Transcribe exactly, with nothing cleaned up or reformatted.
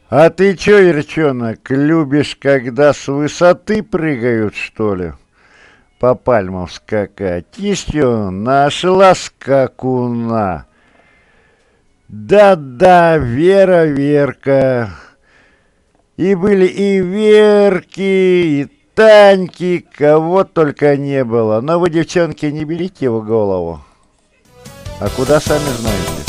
А ты чё, Ирчонок, любишь, когда с высоты прыгают, что ли? По пальмам скакать. Еще нашла скакуна. Да-да, Вера, Верка. И были и Верки, и Таньки, кого только не было. Но вы, девчонки, не берите в голову. А куда сами знаете?